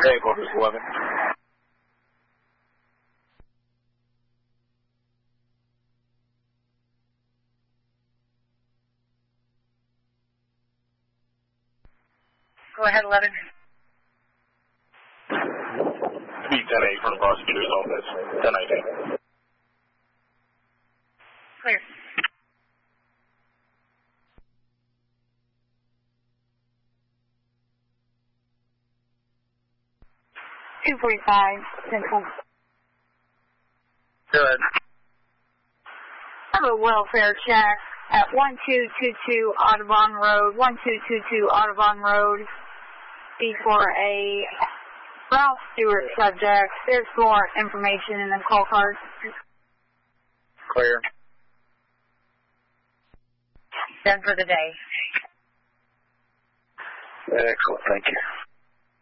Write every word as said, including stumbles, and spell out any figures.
Hey, Corpus eleven. Go ahead, eleven. B ten eight from the prosecutor's office. ten nineteen. Clear. two forty-five, Central. Good. I have a welfare check at one two two two Audubon Road, one two two two Audubon Road, be for a Ralph Stewart subject. There's more information in the call card. Clear. Done for the day. Excellent, thank you.